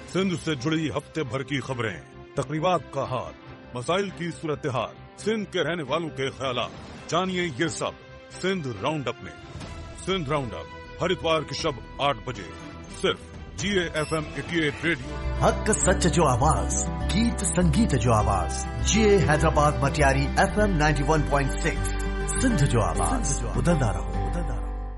सिंध से जुड़ी हफ्ते भर की खबरें, तकरीबात का हाल, मसाइल की सूरत हाल, सिंध के रहने वालों के ख्यालात, जानिए ये सब सिंध राउंड अप में। सिंध राउंड अप हर इतवार की शब 8 बजे सिर्फ GAFM 88 रेडियो। हक सच जो आवाज, गीत संगीत जो आवाज, GA हैदराबाद मटियारी FM 91.6 सिंध जो आवाज, बदलदा रहो।